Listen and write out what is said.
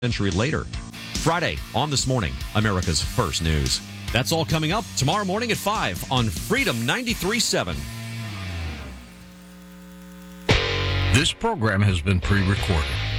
century later. Friday on This Morning, America's First News. That's all coming up tomorrow morning at 5 on Freedom 93.7. This program has been pre-recorded.